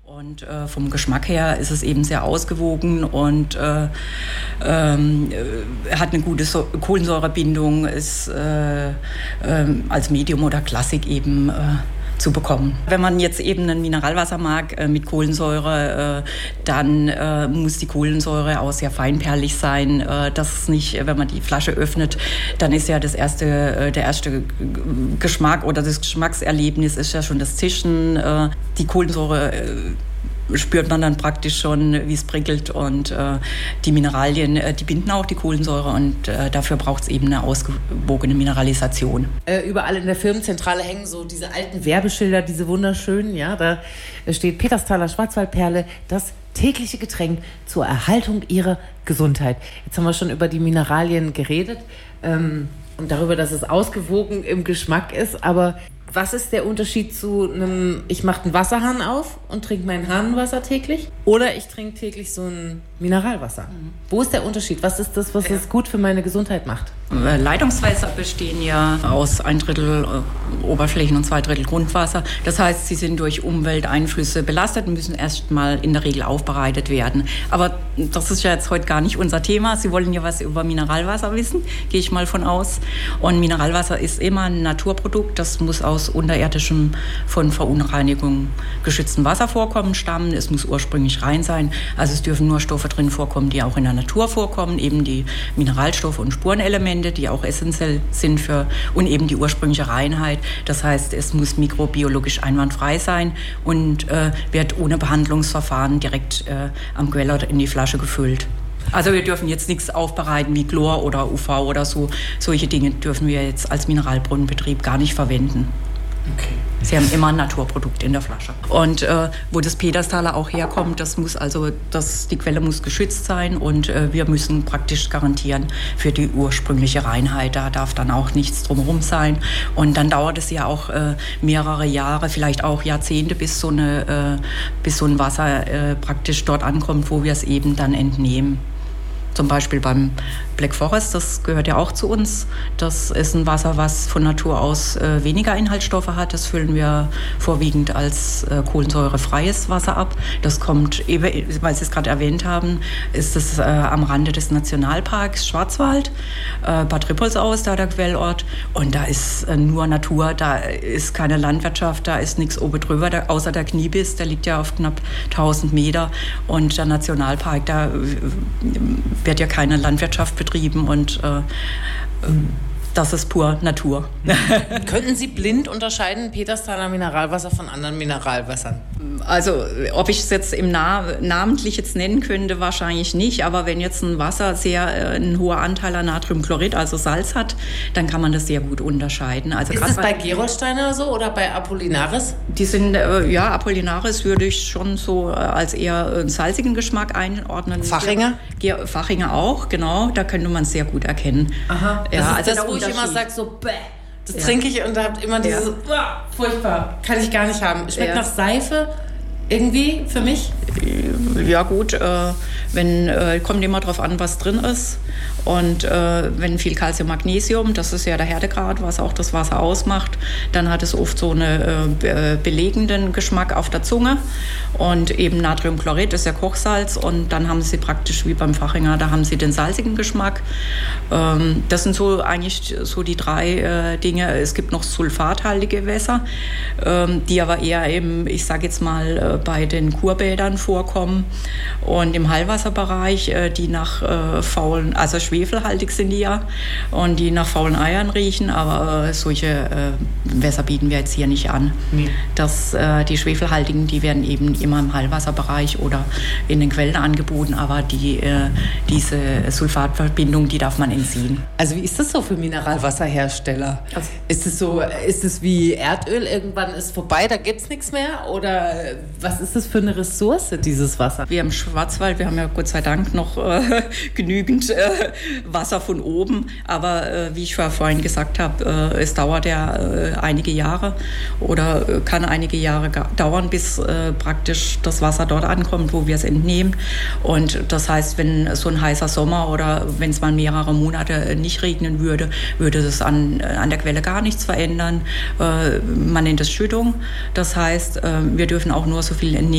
Und vom Geschmack her ist es eben sehr ausgewogen und hat eine gute Kohlensäurebindung, ist als Medium oder Klassik eben zu bekommen. Wenn man jetzt eben ein Mineralwasser mag mit Kohlensäure, dann muss die Kohlensäure auch sehr feinperlig sein. Das ist nicht, wenn man die Flasche öffnet, dann ist ja der erste Geschmack oder das Geschmackserlebnis ist ja schon das Zischen. Die Kohlensäure spürt man dann praktisch schon, wie es prickelt, und die Mineralien, die binden auch die Kohlensäure, und dafür braucht es eben eine ausgewogene Mineralisation. Überall in der Firmenzentrale hängen so diese alten Werbeschilder, diese wunderschönen, ja, da steht Petersthaler Schwarzwaldperle, das tägliche Getränk zur Erhaltung ihrer Gesundheit. Jetzt haben wir schon über die Mineralien geredet und darüber, dass es ausgewogen im Geschmack ist, aber was ist der Unterschied zu einem, ich mache einen Wasserhahn auf und trinke mein Hahnenwasser täglich, oder ich trinke täglich so ein Mineralwasser? Wo ist der Unterschied? Was ist das, was es gut für meine Gesundheit macht? Leitungswässer bestehen ja aus 1/3 Oberflächen- und 2/3 Grundwasser. Das heißt, sie sind durch Umwelteinflüsse belastet und müssen erst mal in der Regel aufbereitet werden. Aber das ist ja jetzt heute gar nicht unser Thema. Sie wollen ja was über Mineralwasser wissen, gehe ich mal von aus. Und Mineralwasser ist immer ein Naturprodukt. Das muss aus unterirdischem, von Verunreinigung geschütztem Wasservorkommen stammen. Es muss ursprünglich rein sein. Also es dürfen nur Stoffe drin vorkommen, die auch in der Natur vorkommen, eben die Mineralstoffe und Spurenelemente, die auch essentiell sind und eben die ursprüngliche Reinheit. Das heißt, es muss mikrobiologisch einwandfrei sein und wird ohne Behandlungsverfahren direkt am Quell oder in die Flasche gefüllt. Also wir dürfen jetzt nichts aufbereiten wie Chlor oder UV oder so. Solche Dinge dürfen wir jetzt als Mineralbrunnenbetrieb gar nicht verwenden. Okay. Sie haben immer ein Naturprodukt in der Flasche. Und wo das Petersthaler auch herkommt, die Quelle muss geschützt sein, und wir müssen praktisch garantieren für die ursprüngliche Reinheit. Da darf dann auch nichts drumherum sein. Und dann dauert es ja auch mehrere Jahre, vielleicht auch Jahrzehnte, bis so ein Wasser praktisch dort ankommt, wo wir es eben dann entnehmen. Zum Beispiel beim Black Forest, das gehört ja auch zu uns. Das ist ein Wasser, was von Natur aus weniger Inhaltsstoffe hat. Das füllen wir vorwiegend als kohlensäurefreies Wasser ab. Das kommt, weil Sie es gerade erwähnt haben, ist es am Rande des Nationalparks Schwarzwald, Bad Rippoldsau ist da der Quellort. Und da ist nur Natur, da ist keine Landwirtschaft, da ist nichts oben drüber, außer der Kniebiss, der liegt ja auf knapp 1000 Meter. Und der Nationalpark, da wird ja keine Landwirtschaft betrieben, und das ist pur Natur. Könnten Sie blind unterscheiden, Petersthaler Mineralwasser von anderen Mineralwässern? Also, ob ich es jetzt namentlich jetzt nennen könnte, wahrscheinlich nicht. Aber wenn jetzt ein Wasser ein hoher Anteil an Natriumchlorid, also Salz hat, dann kann man das sehr gut unterscheiden. Also ist es bei Gerolsteiner so oder bei Apollinaris? Die sind, Apollinaris würde ich schon so als eher einen salzigen Geschmack einordnen. Fachinger? Fachinger auch, genau. Da könnte man es sehr gut erkennen. Aha. Ja, das ist das, wo ich immer sage, so bäh. Das trinke ich und da habt immer dieses, furchtbar, kann ich gar nicht haben. Schmeckt nach Seife irgendwie für mich? Ja gut, kommt immer drauf an, was drin ist. Und wenn viel Calcium, Magnesium, das ist ja der Härtegrad, was auch das Wasser ausmacht, dann hat es oft so einen belegenden Geschmack auf der Zunge. Und eben Natriumchlorid ist ja Kochsalz, und dann haben Sie praktisch wie beim Fachinger, da haben Sie den salzigen Geschmack. Das sind so eigentlich so die drei Dinge. Es gibt noch sulfathaltige Wässer, die aber eher eben, ich sage jetzt mal, bei den Kurbädern vorkommen, und im Heilwasserbereich, die nach also schwefelhaltig sind die ja, und die nach faulen Eiern riechen, aber solche Wässer bieten wir jetzt hier nicht an. Nee. Die schwefelhaltigen, die werden eben immer im Heilwasserbereich oder in den Quellen angeboten, aber diese Sulfatverbindung, die darf man entziehen. Also wie ist das so für Mineralwasserhersteller? Also, ist es wie Erdöl, irgendwann ist vorbei, da gibt's nichts mehr, oder was ist das für eine Ressource, dieses Wasser? Wir im Schwarzwald, wir haben ja Gott sei Dank noch genügend Wasser von oben, aber wie ich vorhin gesagt habe, es dauert ja einige Jahre oder kann einige Jahre dauern, bis praktisch das Wasser dort ankommt, wo wir es entnehmen. Und das heißt, wenn so ein heißer Sommer oder wenn es mal mehrere Monate nicht regnen würde, würde das an der Quelle gar nichts verändern. Man nennt es Schüttung. Das heißt, wir dürfen auch nur so viel entnehmen,